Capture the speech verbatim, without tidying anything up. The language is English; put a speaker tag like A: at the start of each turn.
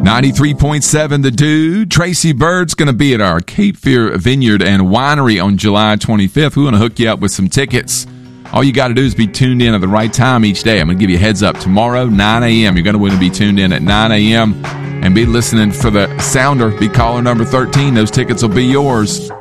A: ninety-three point seven The Dude. Tracy Bird's going to be at our Cape Fear Vineyard and Winery on July twenty-fifth. We want to hook you up with some tickets. All you got to do is be tuned in at the right time each day. I'm going to give you a heads up. Tomorrow, nine a.m., you're going to want to be tuned in at nine a.m. and be listening for the sounder. Be caller number thirteen. Those tickets will be yours.